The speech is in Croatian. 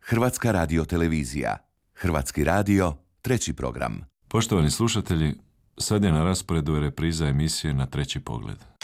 Hrvatska radiotelevizija. Hrvatski radio, treći program. Poštovani slušatelji, sad je na rasporedu repriza emisije Na treći pogled.